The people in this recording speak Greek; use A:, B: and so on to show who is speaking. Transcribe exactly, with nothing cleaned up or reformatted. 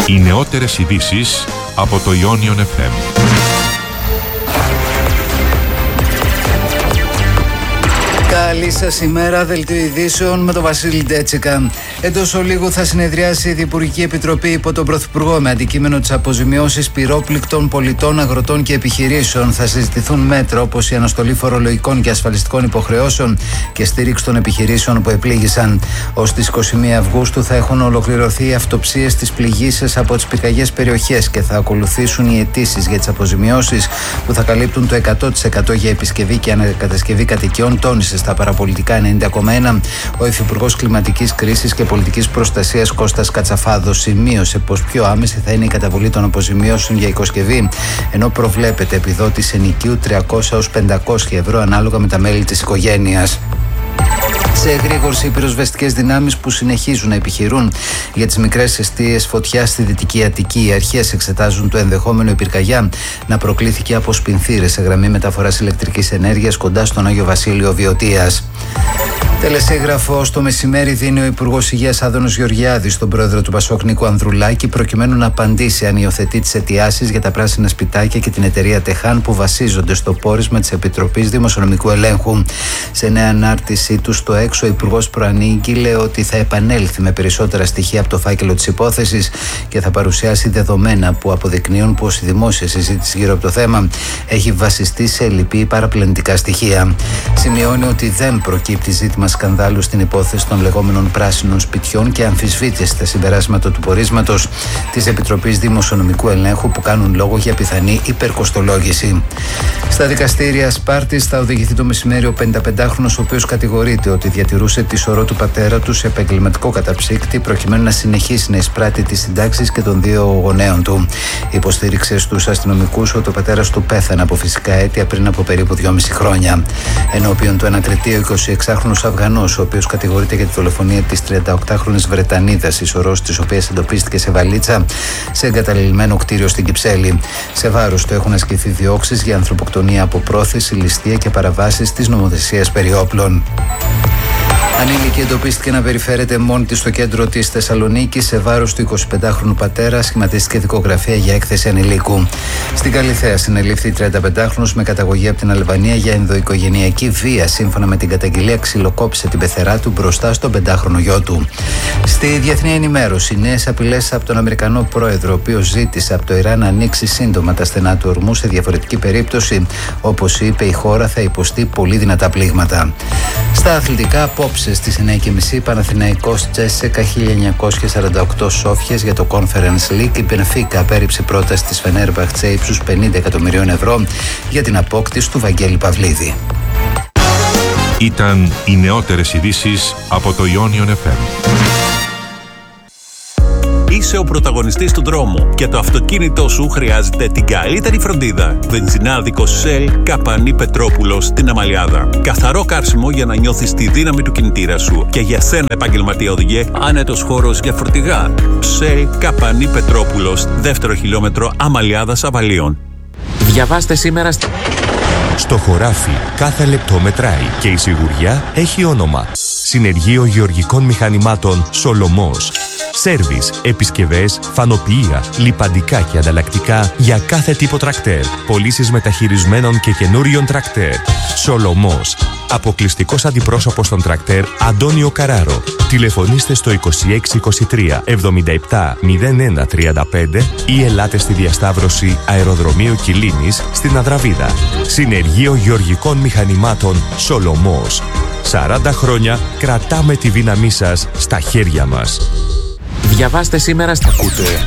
A: Οι νεότερες ειδήσεις από το Ionion εφ εμ.
B: Καλή σας ημέρα, δελτίο ειδήσεων με τον Βασίλη Ντέτσικα. Εντός ολίγου θα συνεδριάσει η Διπουργική Επιτροπή υπό τον Πρωθυπουργό με αντικείμενο τις αποζημιώσεις πυρόπληκτων πολιτών, αγροτών και επιχειρήσεων. Θα συζητηθούν μέτρα όπως η αναστολή φορολογικών και ασφαλιστικών υποχρεώσεων και στήριξη των επιχειρήσεων που επλήγησαν. Ως τις είκοσι μία Αυγούστου θα έχουν ολοκληρωθεί οι αυτοψίες στις πληγήσεις από τις πυρκαγιές περιοχές και θα ακολουθήσουν οι αιτήσεις για τις αποζημιώσεις που θα καλύπτουν το εκατό τοις εκατό για επισκευή και ανακατασκευή κατοικιών, τόνισε στα παραπολιτικά ενενήντα κόμμα ένα ο Υφυπουργός Κλιματικής Κρίσης και Πολιτικής Προστασίας Κώστας Κατσαφάδος. Σημείωσε πως πιο άμεση θα είναι η καταβολή των αποζημιώσεων για οικοσκευή, ενώ προβλέπεται επιδότηση ενοικίου τριακόσια έως πεντακόσια ευρώ ανάλογα με τα μέλη της οικογένειας. Σε εγρήγορση, οι πυροσβεστικές δυνάμεις που συνεχίζουν να επιχειρούν για τις μικρές εστίες φωτιάς στη Δυτική Αττική. Οι αρχές εξετάζουν το ενδεχόμενο η πυρκαγιά να προκλήθηκε από σπινθήρες σε γραμμή μεταφοράς ηλεκτρικής ενέργειας κοντά στον Άγιο Βασίλειο Βιωτίας. Τελεσίγραφο στο μεσημέρι δίνει ο Υπουργός Υγείας Άδωνος Γεωργιάδης στον πρόεδρο του Πασόκ Νίκο Ανδρουλάκη προκειμένου να απαντήσει αν υιοθετεί τις αιτιάσεις για τα πράσινα σπιτάκια και την εταιρεία Τεχάν που βασίζονται στο πόρισμα της Επιτροπής Δημοσιονομικού Ελέγχου. Σε νέα ανάρτησή του στο έξω, ο Υπουργός προανήγγειλε ότι θα επανέλθει με περισσότερα στοιχεία από το φάκελο της υπόθεσης και θα παρουσιάσει δεδομένα που αποδεικνύουν πως η δημόσια συζήτηση γύρω από το θέμα έχει βασιστεί σε λυπή παραπλανητικά στοιχεία. Σημειώνει ότι δεν προκύπτει ζήτημα σκανδάλου στην υπόθεση των λεγόμενων πράσινων σπιτιών και αμφισβήτησε τα συμπεράσματα του πορίσματος της Επιτροπής Δημοσιονομικού Ελέγχου που κάνουν λόγο για πιθανή υπερκοστολόγηση. Στα δικαστήρια Σπάρτης θα οδηγηθεί το μεσημέρι ο πενηνταπεντάχρονος, ο οποίος κατηγορείται ότι διατηρούσε τη σωρό του πατέρα του σε επαγγελματικό καταψύκτη προκειμένου να συνεχίσει να εισπράττει τις συντάξεις και των δύο γονέων του. Υποστήριξε στους αστυνομικούς ότι ο πατέρας του πέθανε από φυσικά αίτια πριν από περίπου δυόμιση χρόνια. Ενώπιον του ανακριτεί ο εικοσιεξάχρονος Αφγανός, ο οποίος κατηγορείται για τη δολοφονία της τριανταοκτάχρονης Βρετανίδας, η σωρός της οποίας εντοπίστηκε σε βαλίτσα σε εγκαταλειμμένο κτίριο στην Κυψέλη. Σε βάρος του έχουν ασκηθεί διώξεις για ανθρωποκτονία από πρόθεση, ληστεία και παραβάσεις της νομοθεσίας περί όπλων. Ανήλικη εντοπίστηκε να περιφέρεται μόνη της στο κέντρο της Θεσσαλονίκης. Σε βάρος του εικοσιπεντάχρονου πατέρα σχηματίστηκε δικογραφία για έκθεση ανηλίκου. Στην Καλιθέα συνελήφθη τριανταπεντάχρονος με καταγωγή από την Αλβανία για ενδοοικογενειακή βία. Σύμφωνα με την καταγγελία, ξυλοκόπησε την πεθερά του μπροστά στον πεντάχρονο γιο του. Στη διεθνή ενημέρωση, νέες απειλές από τον Αμερικανό πρόεδρο, ο οποίος ζήτησε από το Ιράν να ανοίξει σύντομα τα στενά του ορμού σε διαφορετική περίπτωση. Όπως είπε, η χώρα θα υποστεί πολύ δυνατά πλήγματα. Στα αθλητικά, απόψε στις εννιά και μισή Παναθηναϊκός Τσέσσεκα χίλια εννιακόσια σαράντα οκτώ Σόφιας για το Conference League. Η Μπενφίκα απέρριψε πρόταση της Φενέρμπαχτσε ύψους πενήντα εκατομμυρίων ευρώ για την απόκτηση του Βαγγέλη Παυλίδη.
A: Ήταν οι νεότερες ειδήσεις από το Ionion εφ εμ.
C: Είσαι ο πρωταγωνιστής του δρόμου και το αυτοκίνητό σου χρειάζεται την καλύτερη φροντίδα. Βενζινάδικο Shell Καπανή Πετρόπουλος στην Αμαλιάδα. Καθαρό κάρσιμο για να νιώθεις τη δύναμη του κινητήρα σου. Και για σένα, επαγγελματία οδηγέ, άνετος χώρος για φορτηγά. Shell Καπανή Πετρόπουλος, δεύτερο χιλιόμετρο Αμαλιάδας Αβαλίων.
D: Διαβάστε σήμερα st...
E: Στο χωράφι κάθε λεπτό μετράει και η σιγουριά έχει όνομα. Συνεργείο Γεωργικών Μηχανημάτων Σολομός. Σέρβις, επισκευές, φανοποιεία, λιπαντικά και ανταλλακτικά για κάθε τύπο τρακτέρ. Πωλήσεις μεταχειρισμένων και καινούριων τρακτέρ. Σολομός. Αποκλειστικός αντιπρόσωπος των τρακτέρ Αντώνιο Καράρο. Τηλεφωνήστε στο είκοσι έξι είκοσι τρία εβδομήντα επτά μηδέν ένα τριάντα πέντε ή ελάτε στη διασταύρωση Αεροδρομίου Κιλίνης στην Αδραβίδα. Συνεργείο Γεωργικών Μηχανημάτων Σολομός. σαράντα χρόνια κρατάμε τη δύναμή σας στα χέρια μας.
D: Διαβάστε σήμερα στα...
F: Ακούτε